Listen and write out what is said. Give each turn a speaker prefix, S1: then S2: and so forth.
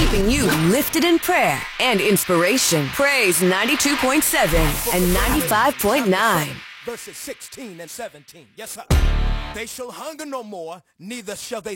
S1: keeping you lifted in prayer and inspiration. Praise 92.7 and 95.9.
S2: Verses 16 and 17. Yes, sir. They shall hunger no more, neither shall they